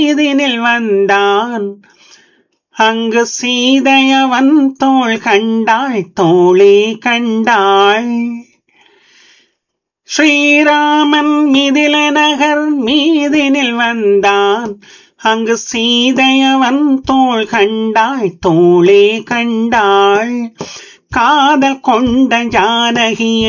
இதனில் வந்தான். அங்கு சீதையவன் தோள் கண்டாள், தோளே கண்டாள். ஸ்ரீராமன் மிதில நகர் மீதினில் வந்தான். அங்கு சீதையவன் தோள் கண்டாள், தோளே கண்டாள். காதல் கொண்ட ஜானகியை